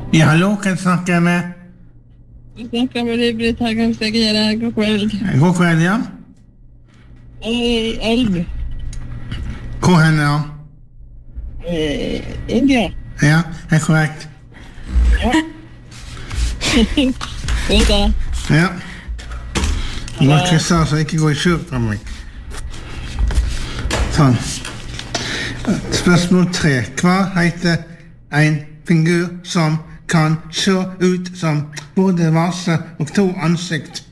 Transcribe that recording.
Ja, hallo, kan jeg snakke med? Jeg snakker med deg, Britt Hagen-Stegere. God kveld. God kveld, ja. Elv. Hvor henne, ja? India. Ja, er korrekt. Ja. Vet du? Ja. Dere sa så ikke gå i skjul fra meg. Sånn. Spørsmål 3. Hva heter en figur som kan se ut som både vase og 2 ansikt?